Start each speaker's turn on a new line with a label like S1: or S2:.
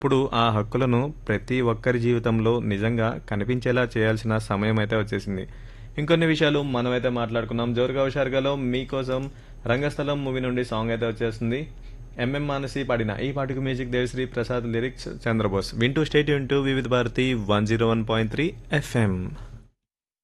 S1: ఇప్పుడు ఆ హక్కులను ప్రతి ఒక్కరి జీవితంలో నిజంగా కనిపించేలా చేయాల్సిన సమయం అయితే వచ్చేసింది. ఇంకొన్ని విషయాలు మనమైతే మాట్లాడుకున్నాం. జోరుగా హుషారుగాలో మీకోసం రంగస్థలం మూవీ నుండి సాంగ్ అయితే వచ్చేస్తుంది. ఎంఎం మానసి పాడిన ఈ పాటకు మ్యూజిక్ దేవిశ్రీ ప్రసాద్, లిరిక్స్ చంద్రబోస్. వింటూ స్టేట్ యూన్ టు వివిధ భారతి 101.3 FM.